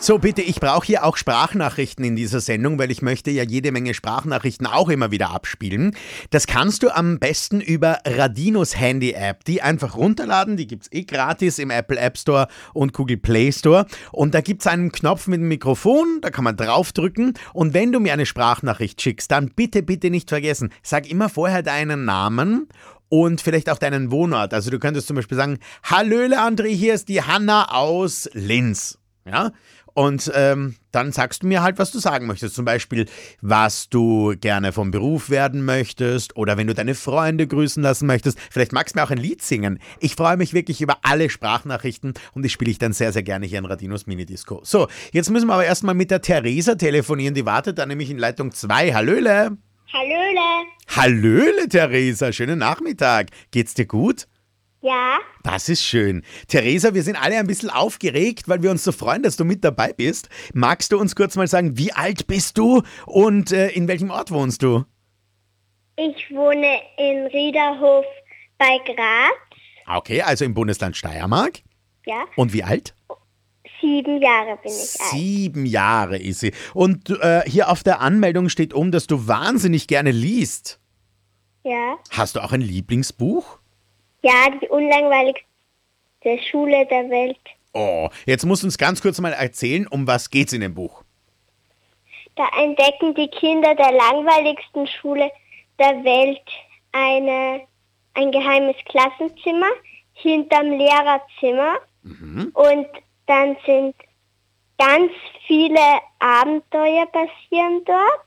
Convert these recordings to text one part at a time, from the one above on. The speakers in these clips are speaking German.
So, bitte, ich brauche hier auch Sprachnachrichten in dieser Sendung, weil ich möchte ja jede Menge Sprachnachrichten auch immer wieder abspielen. Das kannst du am besten über Radinos Handy-App. Die einfach runterladen, die gibt's gratis im Apple App Store und Google Play Store. Und da gibt's einen Knopf mit dem Mikrofon, da kann man draufdrücken. Und wenn du mir eine Sprachnachricht schickst, dann bitte, bitte nicht vergessen, sag immer vorher deinen Namen und vielleicht auch deinen Wohnort. Also du könntest zum Beispiel sagen, Hallöle André, hier ist die Hanna aus Linz. Ja, und dann sagst du mir halt, was du sagen möchtest. Zum Beispiel, was du gerne vom Beruf werden möchtest oder wenn du deine Freunde grüßen lassen möchtest. Vielleicht magst du mir auch ein Lied singen. Ich freue mich wirklich über alle Sprachnachrichten und die spiele ich dann sehr, sehr gerne hier in Radinos Minidisco. So, jetzt müssen wir aber erstmal mit der Theresa telefonieren. Die wartet dann nämlich in Leitung 2. Hallöle. Hallöle. Hallöle, Theresa. Schönen Nachmittag. Geht's dir gut? Ja, Das ist schön. Theresa, wir sind alle ein bisschen aufgeregt, weil wir uns so freuen, dass du mit dabei bist. Magst du uns kurz mal sagen, wie alt bist du und in welchem Ort wohnst du? ich wohne in Riederhof bei Graz. Okay, also im Bundesland Steiermark. Ja, Und wie alt? 7 Jahre bin ich alt. 7 Jahre ist sie. Und hier auf der Anmeldung steht dass du wahnsinnig gerne liest. Ja, Hast du auch ein Lieblingsbuch? ja, die unlangweiligste Schule der Welt. Oh, jetzt musst du uns ganz kurz mal erzählen, um was geht's in dem Buch? Da entdecken die Kinder der langweiligsten Schule der Welt ein geheimes Klassenzimmer hinterm Lehrerzimmer. Und dann sind ganz viele Abenteuer passieren dort,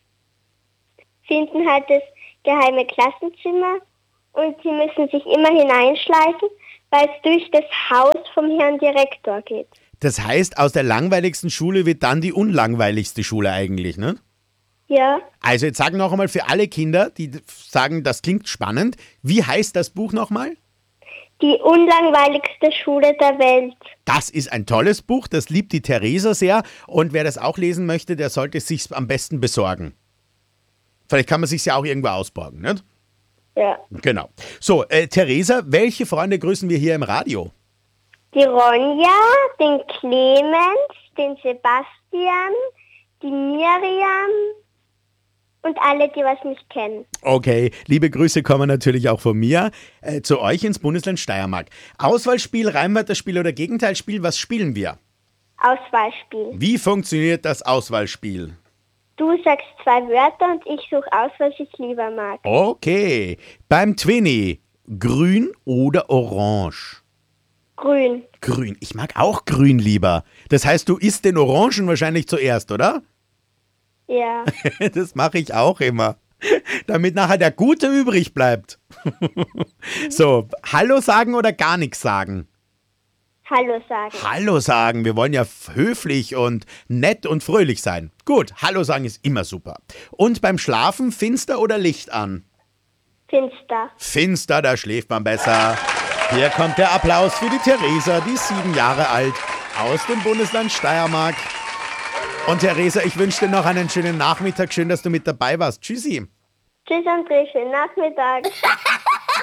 finden halt das geheime Klassenzimmer und sie müssen sich immer hineinschleichen, weil es durch das Haus vom Herrn Direktor geht. Das heißt, aus der langweiligsten Schule wird dann die unlangweiligste Schule eigentlich, ne? Ja, Also jetzt sagen noch einmal für alle Kinder, die sagen, das klingt spannend, wie heißt das Buch nochmal? die unlangweiligste Schule der Welt. Das ist ein tolles Buch, das liebt die Theresa sehr und wer das auch lesen möchte, der sollte es sich am besten besorgen. Vielleicht kann man sich ja auch irgendwo ausborgen, nicht? Ja. Genau. So, Theresa, welche Freunde grüßen wir hier im Radio? Die Ronja, den Clemens, den Sebastian, die Miriam und alle, die was mich kennen. Okay, liebe Grüße kommen natürlich auch von mir zu euch ins Bundesland Steiermark. Auswahlspiel, Reimwörterspiel oder Gegenteilspiel, was spielen wir? Auswahlspiel. Wie funktioniert das Auswahlspiel? Du sagst 2 Wörter und ich suche aus, was ich lieber mag. Okay, beim Twinny, grün oder orange? Grün. Grün, ich mag auch grün lieber. Das heißt, du isst den Orangen wahrscheinlich zuerst, oder? Ja. Das mache ich auch immer, damit nachher der Gute übrig bleibt. So, Hallo sagen oder gar nichts sagen? Hallo sagen. Hallo sagen, wir wollen ja höflich und nett und fröhlich sein. Gut, Hallo sagen ist immer super. Und beim Schlafen finster oder Licht an? Finster. Finster, da schläft man besser. Hier kommt der Applaus für die Theresa, die ist 7 Jahre alt, aus dem Bundesland Steiermark. Und Theresa, ich wünsche dir noch einen schönen Nachmittag. Schön, dass du mit dabei warst. Tschüssi. Tschüss André, schönen Nachmittag.